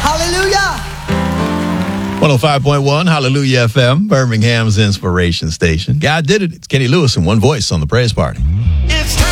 Hallelujah. 105.1 Hallelujah FM, Birmingham's inspiration station. God did it. It's Kenny Lewis and One Voice on the Praise Party.